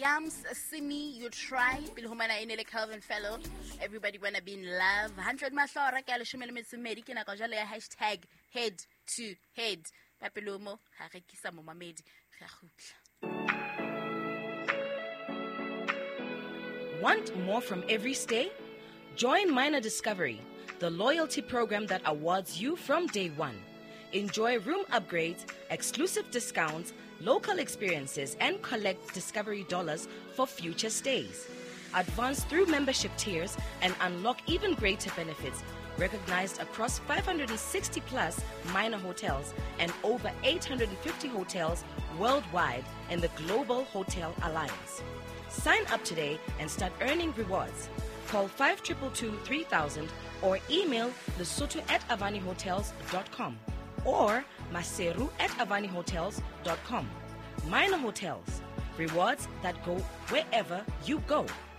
Yams, Simi, you try. Bilhumana inele Calvin Fellow. Everybody wanna be in love. 100 mahlora ke leshome le metso e mmedi ke nako jale ya hashtag head to head. Papelomo ha rekisa mo mamedi re a khutla. Want more from every stay? Join Minor Discovery, the loyalty program that awards you from day one. Enjoy room upgrades, exclusive discounts, local experiences, and collect Discovery dollars for future stays. Advance through membership tiers and unlock even greater benefits, recognized across 560 plus minor hotels and over 850 hotels worldwide in the Global Hotel Alliance. Sign up today and start earning rewards. Call 522-3000 or email lesotho@avanihotels.com or maseru@avanihotels.com. Minor Hotels, rewards that go wherever you go.